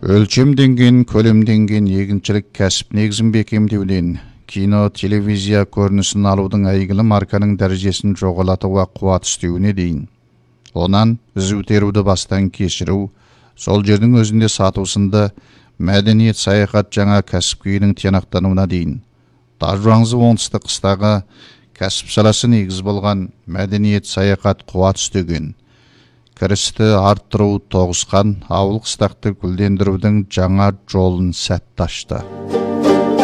Өлчемденген, көлемденген егіншілік кәсіп негізін бекемдеуден, кино, телевизия көрінісін алудың әйгілі марканың дәрежесін жоғалатуға қуат істеуіне дейін. Онан үзу теруді бастан кешіру, сол жердің өзінде сатусында мәдениет саяхат жаңа кәсіпкүйінің тиянақтануына дейін. Тажуаңзы оңтүстік қыстағы кәсіп саласы негіз болған мәдениет саяхат қуат істеген. Кірісті арттыру тоғысқан ауыл қыстақты гүлдендірудің жаңа жолын сәтті ашты.